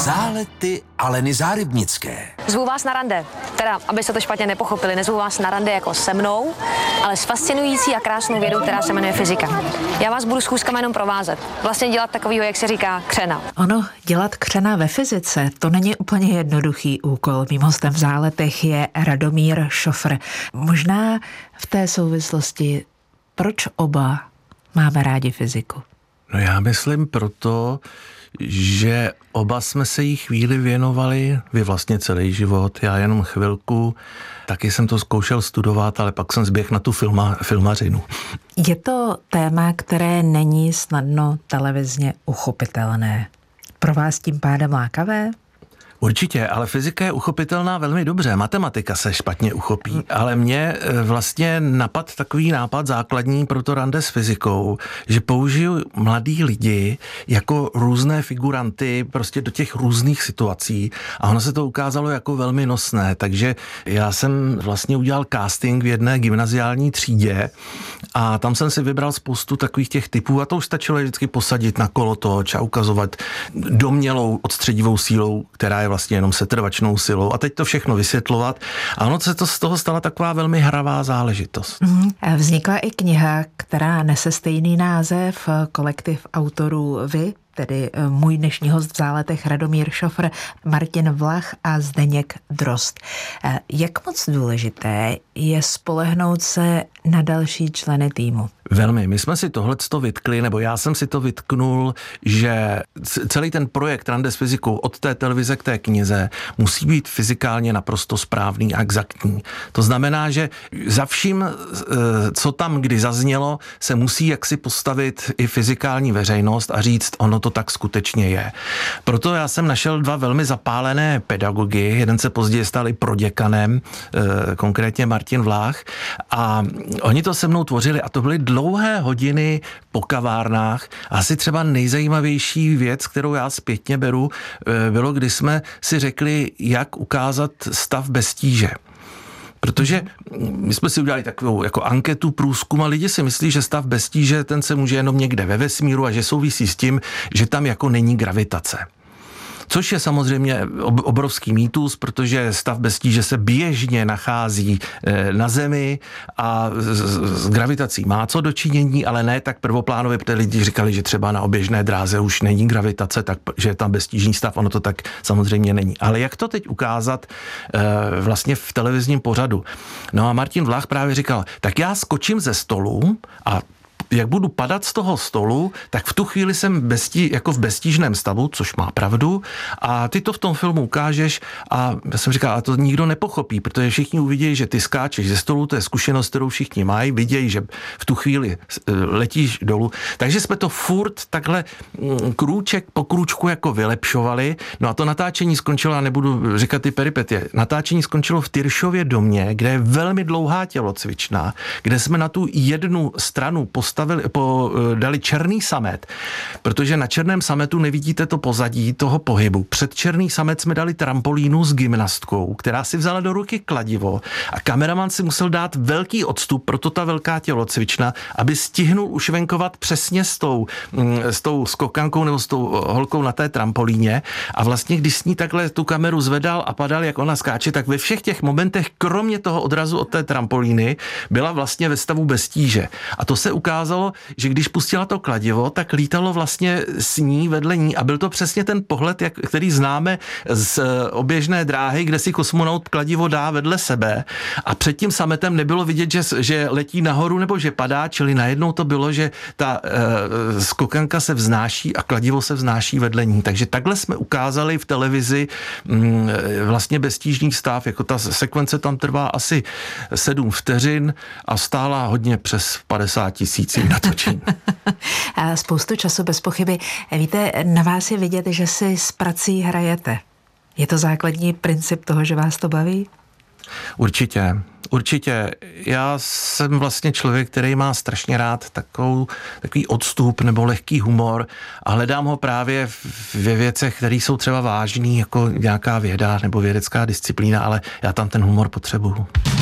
Zálety Aleny Zárybnické. Zvu vás na rande. Teda, abyste to špatně nepochopili, nezvu vás na rande jako se mnou, ale s fascinující a krásnou vědou, která se jmenuje fyzika. Já vás budu schůzkama jenom provázet. Vlastně dělat takovýho, jak se říká, křena. Ono, dělat křena ve fyzice, to není úplně jednoduchý úkol. Mým hostem v Záletech je Radomír Šofr. Možná v té souvislosti, proč oba máme rádi fyziku? No já myslím proto, že oba jsme se jí chvíli věnovali, vy vlastně celý život, já jenom chvilku, taky jsem to zkoušel studovat, ale pak jsem zběhl na tu filmařinu. Je to téma, které není snadno televizně uchopitelné. Pro vás tím pádem lákavé? Určitě, ale fyzika je uchopitelná velmi dobře, matematika se špatně uchopí, ale mě vlastně napadl takový nápad základní pro to rande s fyzikou, že použiju mladý lidi jako různé figuranty prostě do těch různých situací a ono se to ukázalo jako velmi nosné, takže já jsem vlastně udělal casting v jedné gymnaziální třídě a tam jsem si vybral spoustu takových těch typů a to už stačilo vždycky posadit na kolotoč a ukazovat domnělou odstředivou sílou, která je vlastně jenom setrvačnou silou a teď to všechno vysvětlovat. A ono se to z toho stala taková velmi hravá záležitost. Vznikla i kniha, která nese stejný název, kolektiv autorů vy, tedy můj dnešní host v Záletech Radomír Šofr, Martin Vlach a Zdeněk Drozd. Jak moc důležité je spolehnout se na další členy týmu? Velmi. My jsme si tohleto vytkli, nebo já jsem si to vytknul, že celý ten projekt Rande s fyzikou od té televize k té knize musí být fyzikálně naprosto správný a exaktní. To znamená, že za vším, co tam kdy zaznělo, se musí jaksi postavit i fyzikální veřejnost a říct, ono to tak skutečně je. Proto já jsem našel dva velmi zapálené pedagogy, jeden se později stal i proděkanem, konkrétně Martin Vlach, a oni to se mnou tvořili a to byly dlouhé hodiny po kavárnách. Asi třeba nejzajímavější věc, kterou já zpětně beru, bylo, když jsme si řekli, jak ukázat stav bez tíže. Protože my jsme si udělali takovou jako anketu, průzkum a lidi si myslí, že stav bez tíže, ten se může jenom někde ve vesmíru a že souvisí s tím, že tam jako není gravitace. Což je samozřejmě obrovský mýtus, protože stav bez tíže se běžně nachází na Zemi a s gravitací má co dočinění, ale ne tak prvoplánově, protože lidi říkali, že třeba na oběžné dráze už není gravitace, takže je tam beztížný stav, ono to tak samozřejmě není. Ale jak to teď ukázat vlastně v televizním pořadu? No a Martin Vlach právě říkal, tak já skočím ze stolu a jak budu padat z toho stolu, tak v tu chvíli jsem jako v beztížném stavu, což má pravdu, a ty to v tom filmu ukážeš a já jsem říkal, a to nikdo nepochopí, protože všichni uvidí, že ty skáčeš ze stolu, to je zkušenost, kterou všichni mají, vidějí, že v tu chvíli letíš dolů. Takže jsme to furt takhle krůček po krůčku jako vylepšovali. No a to natáčení skončilo, já nebudu říkat ty peripetie, natáčení skončilo v Tyršově domě, kde je velmi dlouhá tělocvična, kde jsme na tu jednu stranu dali černý samet, protože na černém sametu nevidíte to pozadí toho pohybu. Před černý samet jsme dali trampolínu s gymnastkou, která si vzala do ruky kladivo a kameraman si musel dát velký odstup, proto ta velká tělocvična, aby stihnul ušvenkovat přesně s tou skokankou nebo s tou holkou na té trampolíně a vlastně, když s ní takhle tu kameru zvedal a padal, jak ona skáče, tak ve všech těch momentech, kromě toho odrazu od té trampolíny, byla vlastně ve stavu bez tíže. A to se ukázalo, že když pustila to kladivo, tak lítalo vlastně s ní, vedle ní a byl to přesně ten pohled, který známe z oběžné dráhy, kde si kosmonaut kladivo dá vedle sebe a před tím sametem nebylo vidět, že letí nahoru nebo že padá, čili najednou to bylo, že ta skokanka se vznáší a kladivo se vznáší vedle ní. Takže takhle jsme ukázali v televizi vlastně beztížný stav, jako ta sekvence tam trvá asi 7 vteřin a stála hodně přes 50 000 natočení. Spoustu času bez pochyby. Víte, na vás je vidět, že si s prací hrajete. Je to základní princip toho, že vás to baví? Určitě. Já jsem vlastně člověk, který má strašně rád takový odstup nebo lehký humor a hledám ho právě ve věcech, které jsou třeba vážný, jako nějaká věda nebo vědecká disciplína, ale já tam ten humor potřebuju.